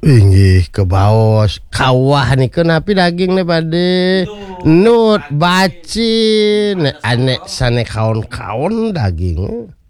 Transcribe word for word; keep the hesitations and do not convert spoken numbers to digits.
Inggih ke baos kawah nih kenapi daging nih pade nut bacin anek sane kaon-kaon daging